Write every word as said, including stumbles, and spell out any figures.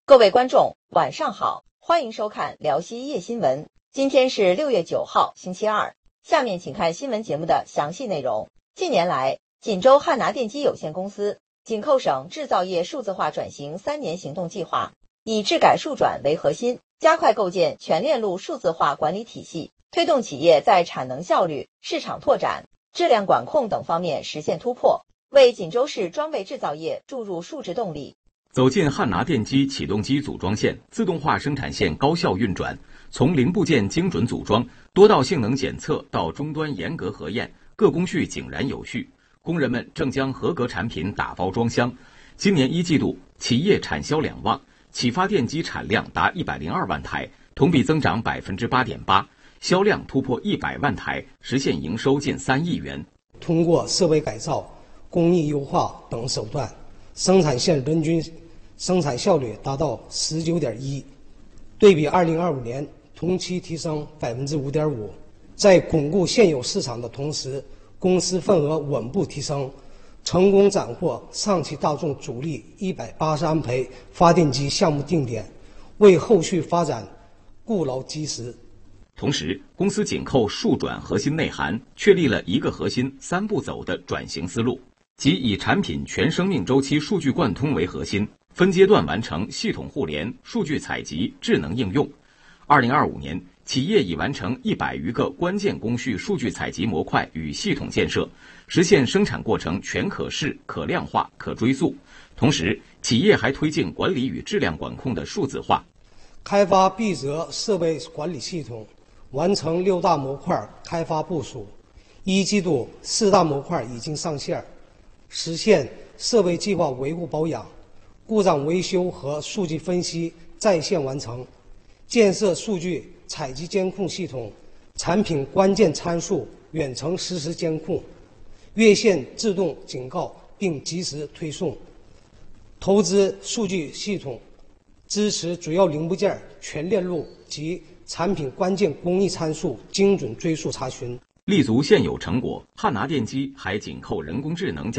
各位观众，晚上好，欢迎收看辽西夜新闻。今天是六月九号，星期二。下面请看新闻节目的详细内容。近年来，锦州汉拿电机有限公司紧扣省制造业数字化转型三年行动计划，以质改数转为核心，加快构建全链路数字化管理体系，推动企业在产能效率、市场拓展、质量管控等方面实现突破，为锦州市装备制造业注入数值动力。 走进汉拿电机启动机组装线，自动化生产线高效运转，从零部件精准组装、多道性能检测到终端严格核验，各工序井然有序。工人们正将合格产品打包装箱。今年一季度，企业产销两旺，启发电机产量达一百零二万台，同比增长百分之八点八，销量突破一百万台，实现营收近三亿元。 通过设备改造、工艺优化等手段，生产线人均生产效率达到十九点一，对比二零二五年同期提升百分之五点五。在巩固现有市场的同时，公司份额稳步提升，成功斩获上汽大众主力一百八十安培发电机项目定点，为后续发展固牢基石。 同时，公司紧扣数转核心内涵，确立了一个核心三步走的转型思路，即以产品全生命周期数据贯通为核心，分阶段完成系统互联、数据采集、智能应用。二零二五年，企业已完成一百余个关键工序数据采集模块与系统建设，实现生产过程全可视、可量化、可追溯。同时，企业还推进管理与质量管控的数字化， 开发闭折设备管理系统，完成六大模块开发部署。一季度四大模块已经上线，实现设备计划维护保养、故障维修和数据分析在线完成，建设数据采集监控系统，产品关键参数远程实时监控，月线自动警告并及时推送。投资数据系统，支持主要零部件全链路及产品关键工艺参数精准追溯查询。 立足现有成果，汉拿电机还紧扣人工智能